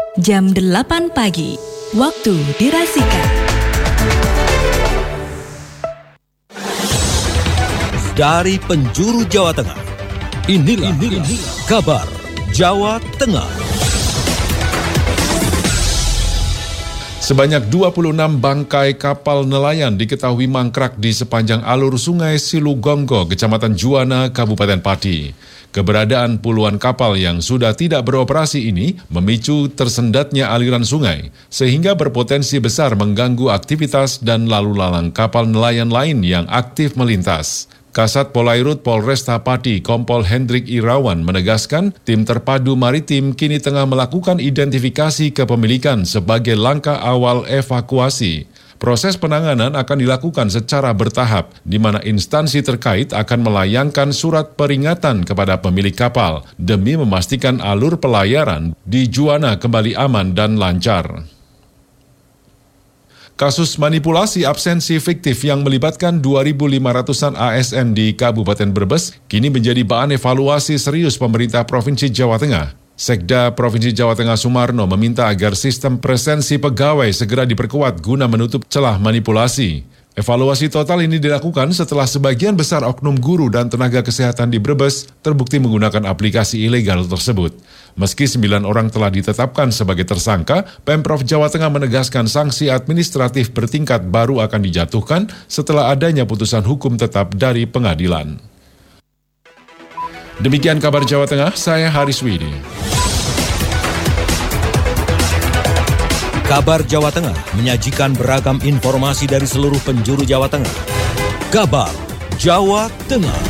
Jam 8 pagi, waktu dirasikan. Dari penjuru Jawa Tengah, inilah kabar Jawa Tengah. Sebanyak 26 bangkai kapal nelayan diketahui mangkrak di sepanjang alur Sungai Silugonggo, Kecamatan Juwana, Kabupaten Pati. Keberadaan puluhan kapal yang sudah tidak beroperasi ini memicu tersendatnya aliran sungai, sehingga berpotensi besar mengganggu aktivitas dan lalu lalang kapal nelayan lain yang aktif melintas. Kasat Polairut Polresta Pati Kompol Hendrik Irawan menegaskan tim terpadu maritim kini tengah melakukan identifikasi kepemilikan sebagai langkah awal evakuasi. Proses penanganan akan dilakukan secara bertahap, di mana instansi terkait akan melayangkan surat peringatan kepada pemilik kapal demi memastikan alur pelayaran di Juwana kembali aman dan lancar. Kasus manipulasi absensi fiktif yang melibatkan 2.500-an ASN di Kabupaten Brebes kini menjadi bahan evaluasi serius pemerintah Provinsi Jawa Tengah. Sekda Provinsi Jawa Tengah Sumarno meminta agar sistem presensi pegawai segera diperkuat guna menutup celah manipulasi. Evaluasi total ini dilakukan setelah sebagian besar oknum guru dan tenaga kesehatan di Brebes terbukti menggunakan aplikasi ilegal tersebut. Meski 9 orang telah ditetapkan sebagai tersangka, Pemprov Jawa Tengah menegaskan sanksi administratif bertingkat baru akan dijatuhkan setelah adanya putusan hukum tetap dari pengadilan. Demikian kabar Jawa Tengah, saya Haris Widi. Kabar Jawa Tengah menyajikan beragam informasi dari seluruh penjuru Jawa Tengah. Kabar Jawa Tengah.